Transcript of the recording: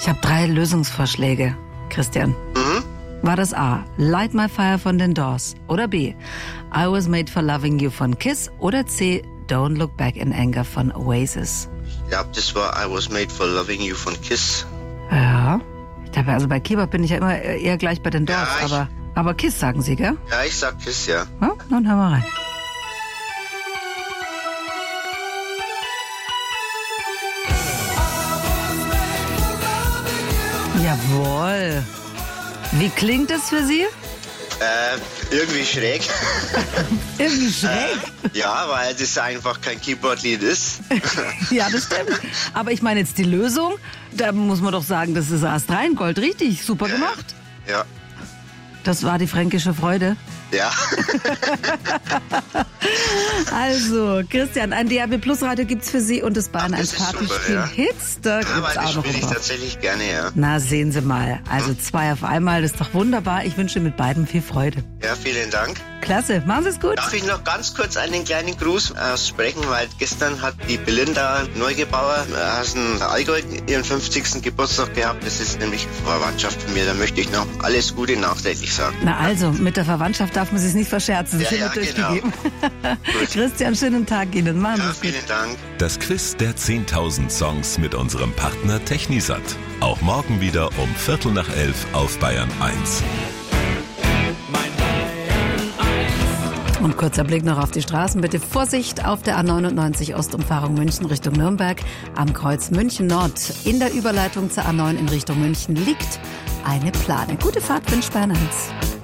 Ich habe 3 Lösungsvorschläge, Christian. War das A, Light My Fire von den Doors? Oder B, I Was Made for Loving You von Kiss? Oder C, Don't Look Back in Anger von Oasis? Ich glaube, das war I Was Made for Loving You von Kiss. Ja, ich glaube, also bei Kebab bin ich ja immer eher gleich bei den Doors, Ja, aber Kiss sagen Sie, gell? Ja, ich sag Kiss, ja. Ja, dann hören wir rein. Jawohl. Wie klingt es für Sie? Irgendwie schräg. Irgendwie schräg. Ja, weil das einfach kein Keyboard-Lied ist. Ja, das stimmt. Aber ich meine jetzt die Lösung, da muss man doch sagen, das ist Astrein-Gold. Richtig, super gemacht. Ja. Das war die fränkische Freude. Ja. Also, Christian, ein DAB Plus Radio gibt's für Sie und das Bayern 1 Partyspiel ja. Hits. Da Ja, gibt's weil auch das noch spiele ich was. tatsächlich gerne, ja. Na, sehen Sie mal. Also 2 auf einmal, das ist doch wunderbar. Ich wünsche mit beiden viel Freude. Ja, vielen Dank. Klasse, machen Sie es gut. Darf ich noch ganz kurz einen kleinen Gruß aussprechen, weil gestern hat die Belinda Neugebauer aus dem Allgäu ihren 50. Geburtstag gehabt. Das ist nämlich Verwandtschaft von mir. Da möchte ich noch alles Gute nachträglich sagen. Na also, mit der Verwandtschaft darf man sich nicht verscherzen. Das ist Ja, immer genau. durchgegeben. Christian, schönen Tag Ihnen. Machen Sie Ja, es gut. vielen Dank. Das Quiz der 10.000 Songs mit unserem Partner Technisat. Auch morgen wieder um 11:15 auf Bayern 1. Und kurzer Blick noch auf die Straßen. Bitte Vorsicht auf der A99 Ostumfahrung München Richtung Nürnberg. Am Kreuz München Nord in der Überleitung zur A9 in Richtung München liegt eine Plane. Gute Fahrt, wünscht Bayern 1.